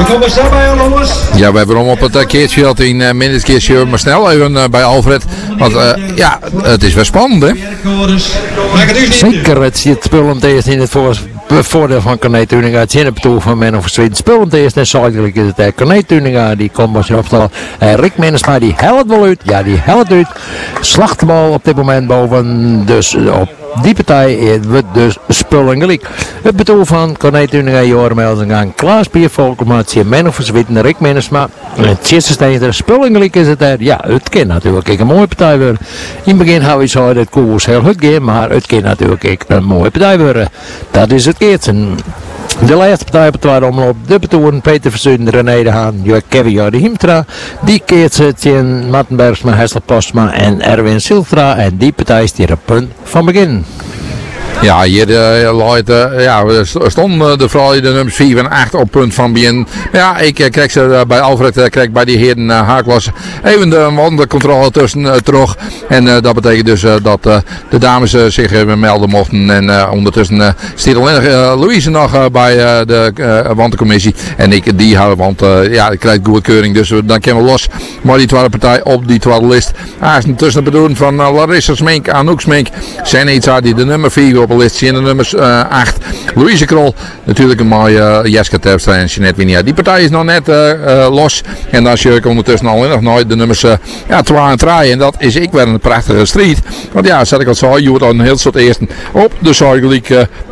We komen snel bij jongens. Ja, we hebben hem op het keertje in minutkeertje, maar snel even bij Alfred. Want ja, het is wel spannend, hè? Zeker, het zit spullend eerst in het voordeel van Corné Tuninga. Het zin op het doel van Men Versweden. Spullend eerst en zuidelijk is het Corné Tuninga. Die komt als je opstelt. Rick Minnesma die helpt wel uit. Ja, die helpt uit. Slacht de bal op dit moment boven. Dus op die partij wordt dus spullen gelijk. Het bedoel van Corné Tuninga, Joram Elzengaan, Klaas Pier Volkemaatje, Men Versweden, Rick Minnesma. Het Tjitse Steenter, spullen gelijk is het daar. Ja, het kan natuurlijk een mooie partij worden. In het begin hou je zo dat het koers heel goed gaat, maar het kan natuurlijk een mooie partij worden. Dat is het keertje. De laatste partij op het tweede omloop, de betoren Peter Verzuiden, René de Haan, Kevin Jordi Hiemtra. Die keert ze tegen Mattenbergsma, Hessel Postma en Erwin Siltra. En die partij is hier op punt van begin. Ja, hier stonden de vrouwen de nummers 4 en 8 op punt van begin. Ja, ik krijg ze bij Alfred, krijg bij die heren H-klasse even de wandelcontrole tussen terug. En dat betekent dus dat de dames zich even melden mochten. En ondertussen staat alleen Louise nog bij de wandelcommissie. En ik die houden, want ik krijg goedkeuring. Dus dan kunnen we los. Maar die tweede partij op die tweede list. Tussen de bedoeling van Larissa Smink, Anouk Smink, Senitza die de nummer 4 op de list in de nummers 8. Louise Krol, natuurlijk een mooie Jeske Terpstra en Jeanette Winia. Die partij is nog net los. En dan zie ik ondertussen al nog nooit de nummers 2 en 3. En dat is ik weer een prachtige strijd. Want ja, zet ik al zo, je wordt al een heel soort eerste op de Zorgelijk.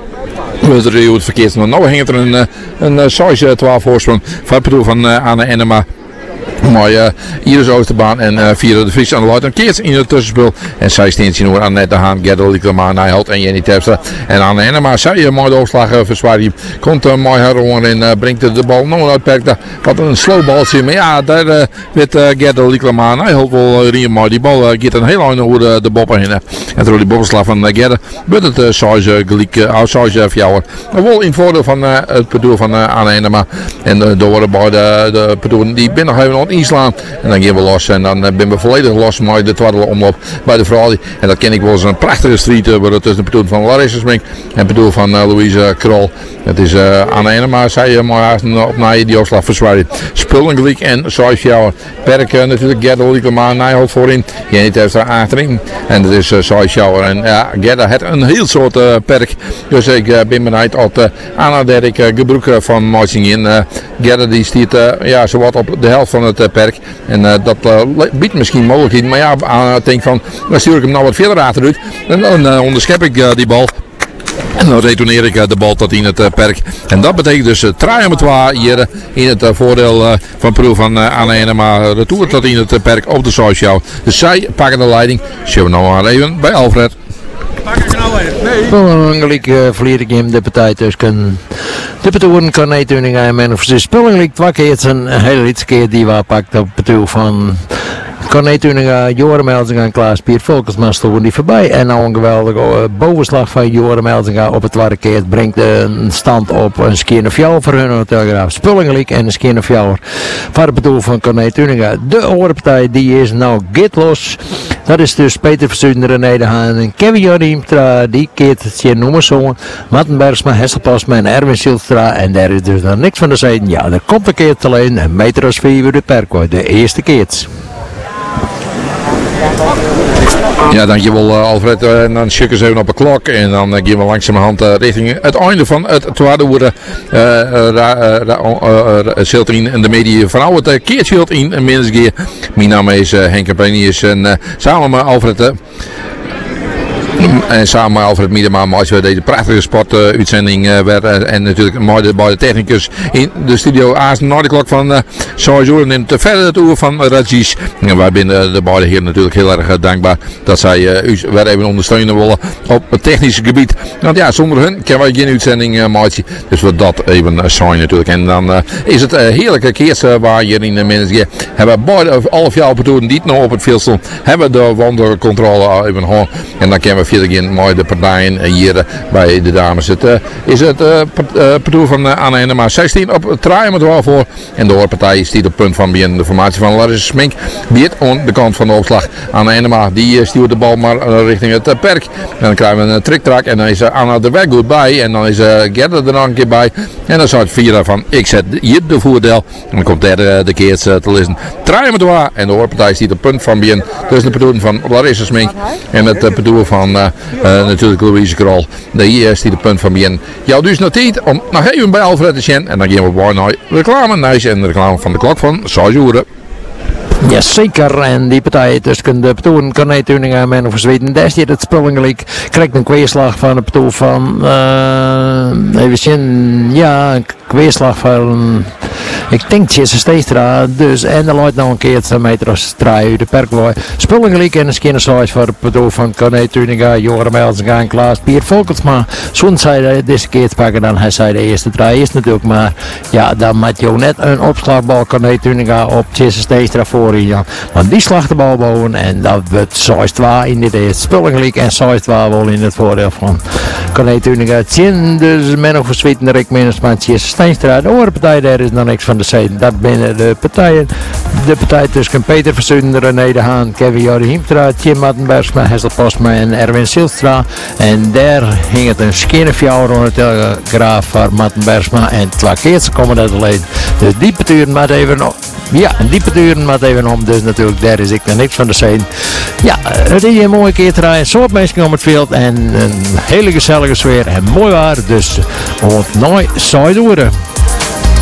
We er het verkeerd. Maar nu hangt er een size 12 voorsprong van het bedoel van Anne Enema. Maar Iris Oosterbaan en Vierre de Vries aan de Luiten keert in het tussenspel. En zij steentje nu aan Annette de Haan, Gerda Liekema, Nijholt en Jenny Terpstra. En aan Enema, zij een mooie opslag verzwaard. Komt mooi heroen en brengt de bal nog uitperkt. Wat een slow baltje. Maar ja, daar werd Gerda Liekema, Nijholt wel rien mooi. Die bal gaat een heel lang over de bopper heen. En door die bopperslag van Gerda wordt het size fjouwer. Wel in het voordeel van het bedoel van Anne Enema. En door bij de bedoel, die ben nog even aan het inslaan. En dan gaan we los. En dan ben we volledig los met de tweede omloop bij de vrouw. En dat ken ik wel eens een prachtige strijd. Tussen de bedoel van Larissa Smink en bedoel van Louise Krol. Het is Anne Enema. Zij mooi op naar die opslag verzwaard. Spullen gelijk en size fjouwer. Perk natuurlijk Gerda Liekema, Nijholt voorin. Jenny Terpstra achterin. En dat is size fjouwer. En ja, Gerda heeft een heel soort perk. Dus ik ben benieuwd op Anna Derk gebruik van Moitsing in. Gerda die stiert zowat op de helft van het perk. En dat biedt misschien mogelijkheden. Maar ja, ik denk van, dan stuur ik hem nou wat verder achteruit. En dan onderschep ik die bal. En dan retourneer ik de bal tot in het perk. En dat betekent dus 3-2 hier in het voordeel van proef van Anne Enema. Retour tot in het perk op de sociaal. Dus zij pakken de leiding. Zullen we nou maar even bij Alfred. Spullenlijk verlier ik hem de partij tussen de betoren Corné Tuninga en Men Versweden. Spullenlijk 2 keer een hele liedste keer die we pakt op het doel van Corné Tuninga, Joram Elzinga en Klaas Pier Volkensma stonden die voorbij. En nou een geweldige bovenslag van Joram Elzinga op het tweede keer. Brengt een stand op een skeer fjouwer voor hun Telegraaf. Spullenlijk en een skeer fjouwer voor het bedoel van Corné Tuninga. De andere partij die is nou Gitlos. Dat is dus Peter Verzuiden, René de Haan en Kevin Jordi Hiemtra. Die keert het je noemen zo. Mattenbergsma, Hessel Postma en Erwin Silstra. En daar is dus nog niks van de zijde. Ja, er komt een keer alleen. Een meter als 4 de perko. De eerste keert. Ja, dankjewel Alfred. En dan schikken ze even op de klok. En dan gaan we langzamerhand richting het einde van het tweede uur. Zult in de media van het keertje in Minnesgeer. Mijn naam is Henk Campanius en samen met Alfred... En samen met Alfred Miedema als we deze prachtige sportuitzending werden. En natuurlijk mooi bij de technicus in de studio Aas na de klok van 6 uur. En te verder toe van Rajish. En wij zijn de beide heren natuurlijk heel erg dankbaar dat zij u weer even ondersteunen willen op het technische gebied. Want ja, zonder hun kunnen wij geen uitzending maken. Dus we dat even zijn natuurlijk. En dan is het heerlijke keers waar hier in de Minnesgeer hebben beide 11 jaar op het toeren die nog op het veld stond. Hebben de wandelcontrole even hoor. En dan kunnen we verder gaan met de partijen hier bij de dames. Het is het parcours van Anne Enema 16 op het draaien met wel voor. En de hoorpartij stiet op punt van de formatie van Larissa Smink. Biedt aan de kant van de opslag. Anne Enema die stuurt de bal maar richting het perk. En dan krijgen we een tricktrack en dan is Anna er wel goed bij. En dan is Gerda er nog een keer bij. En dan zou het vieren van ik zet hier de voordeel. En dan komt de keer te lezen. Draaien met wel. En de hoorpartij stiet op punt van tussen de parcours van Larissa Smink. En het parcours van natuurlijk Louise Krol. Die stiet op punt van bien. Ja, dus nog tijd om nog even bij Alfred te zien. En dan gaan we bij naar reclame. Nice. En de reclame van de klok van 6 uur. Jazeker, en die partij tussen de Petoen, Corné Tuninga en voor Zweden. Daar is het spullen gelijk. Krijgt een kweerslag van de Petoen van, even zien, ja, een kweerslag van, ik denk Jesse Steestra, dus, en dan loopt nog een keer het meter als draai de perkwooi. Spullen gelijk en een skinnersluis voor de Petoen van Corné Tuninga, Joram Elsenga en Klaas Pier Volkelsma. Zo'n zei deze keer te pakken dan hij zei de eerste draai is natuurlijk, maar ja, dan moet je ook net een opslagbal Corné Tuninga op Jesse Steestra voor. Ja. Want die slacht de bal boven en dat wordt 6-2 in dit eerste spullen gelijk en 6-2 wel in het voordeel van Corné Tuninga. Dus men nog verswieten de Rick Minnesmans Steenstra. De oorpartij daar is nog niks van de zijde. Dat binnen de partijen. De partij tussen Peter Versunder, René de Haan, Kevin Jori Hiemstra, Tim Mattenbergsma, Hessel Postma en Erwin Silstra. En daar hing het een skinnerfjouw rond de telegraaf van Mattenbergsma en het lakeert komen dat alleen. Dus die beturen maar even op. Ja, die beduren maar even om, dus natuurlijk daar is ik nog niks van de scène. Ja, het is een mooie keer draaien, soort mensen op het veld en een hele gezellige sfeer en mooi waar, dus nooit saai doen.